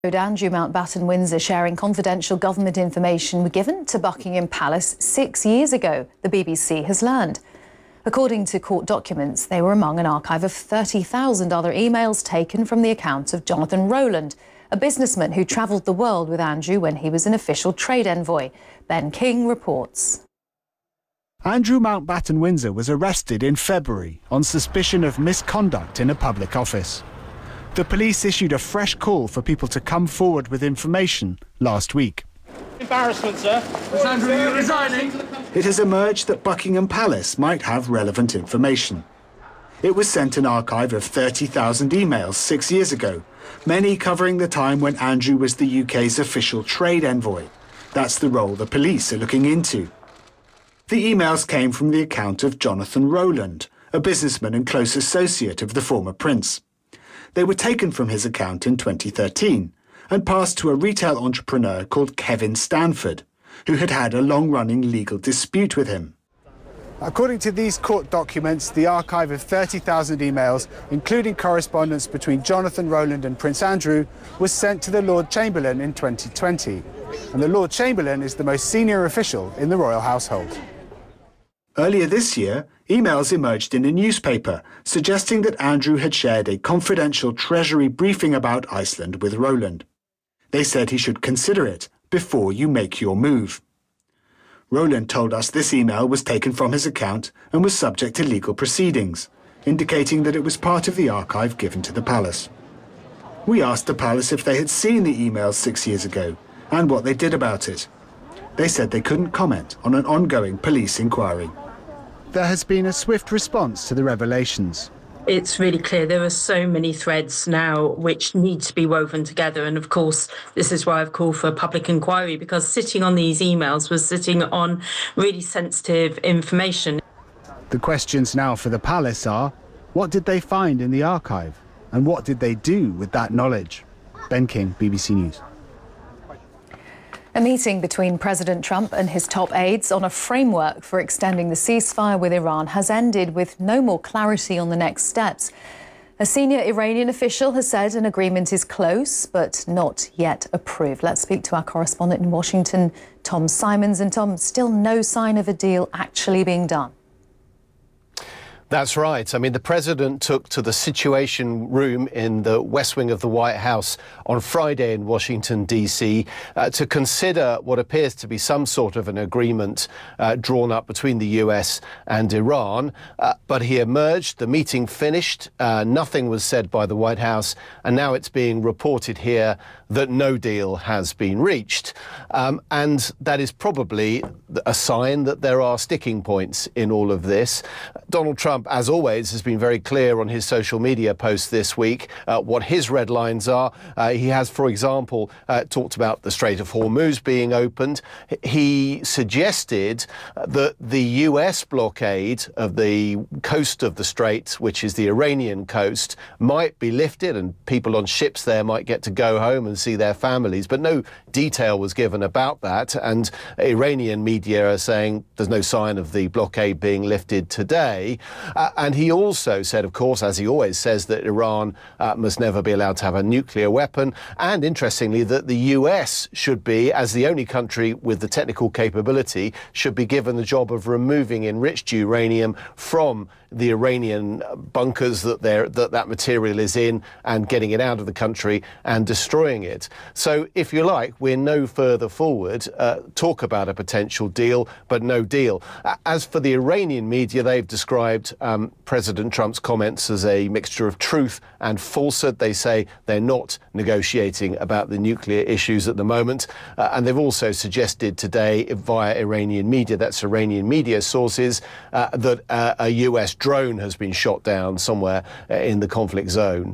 Andrew Mountbatten-Windsor sharing confidential government information given to Buckingham Palace 6 years ago, the BBC has learned. According to court documents, they were among an archive of 30,000 other emails taken from the account of Jonathan Rowland, a businessman who travelled the world with Andrew when he was an official trade envoy. Ben King reports. Andrew Mountbatten-Windsor was arrested in February on suspicion of misconduct in a public office. The police issued a fresh call for people to come forward with information last week. Embarrassment, sir. Is Andrew resigning? It has emerged that Buckingham Palace might have relevant information. It was sent an archive of 30,000 emails 6 years ago, many covering the time when Andrew was the UK's official trade envoy. That's the role the police are looking into. The emails came from the account of Jonathan Rowland, a businessman and close associate of the former prince. They were taken from his account in 2013 and passed to a retail entrepreneur called Kevin Stanford, who had had a long-running legal dispute with him. According to these court documents, the archive of 30,000 emails, including correspondence between Jonathan Rowland and Prince Andrew, was sent to the Lord Chamberlain in 2020. And the Lord Chamberlain is the most senior official in the royal household. Earlier this year, emails emerged in a newspaper suggesting that Andrew had shared a confidential Treasury briefing about Iceland with Rowland. They said he should consider it before you make your move. Rowland told us this email was taken from his account and was subject to legal proceedings, indicating that it was part of the archive given to the palace. We asked the palace if they had seen the emails 6 years ago and what they did about it. They said they couldn't comment on an ongoing police inquiry. There has been a swift response to the revelations. It's really clear there are so many threads now which need to be woven together. And of course, this is why I've called for a public inquiry, because sitting on these emails was sitting on really sensitive information. The questions now for the palace are, what did they find in the archive? And what did they do with that knowledge? Ben King, BBC News. A meeting between President Trump and his top aides on a framework for extending the ceasefire with Iran has ended with no more clarity on the next steps. A senior Iranian official has said an agreement is close but not yet approved. Let's speak to our correspondent in Washington, Tom Simons. And Tom, still no sign of a deal actually being done. That's right. I mean, the president took to the Situation Room in the West Wing of the White House on Friday in Washington, D.C., to consider what appears to be some sort of an agreement drawn up between the U.S. and Iran. But he emerged, the meeting finished, nothing was said by the White House, and now it's being reported here that no deal has been reached. And that is probably a sign that there are sticking points in all of this. Donald Trump, as always, has been very clear on his social media posts this week what his red lines are. He has, for example, talked about the Strait of Hormuz being opened. He suggested that the US blockade of the coast of the Strait, which is the Iranian coast, might be lifted and people on ships there might get to go home and see their families. But no detail was given about that. And Iranian media are saying there's no sign of the blockade being lifted today. And he also said, of course, as he always says, that Iran must never be allowed to have a nuclear weapon. And interestingly, that the US should be, as the only country with the technical capability, should be given the job of removing enriched uranium from the Iranian bunkers that material is in and getting it out of the country and destroying it. So, if you like, we're no further forward. Talk about a potential deal, but no deal. As for the Iranian media, they've described President Trump's comments as a mixture of truth and falsehood. They say they're not negotiating about the nuclear issues at the moment. And they've also suggested today via Iranian media, that's Iranian media sources, that a US drone has been shot down somewhere in the conflict zone.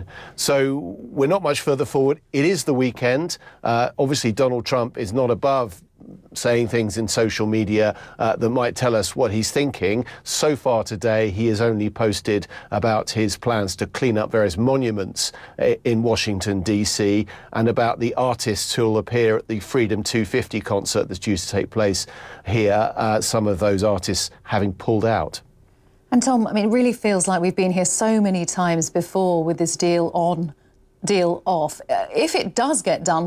So we're not much further forward. It is the weekend. Obviously, Donald Trump is not above saying things in social media that might tell us what he's thinking. So far today, he has only posted about his plans to clean up various monuments in Washington, D.C., and about the artists who will appear at the Freedom 250 concert that's due to take place here, some of those artists having pulled out. And Tom, I mean, it really feels like we've been here so many times before with this deal on deal off. If it does get done,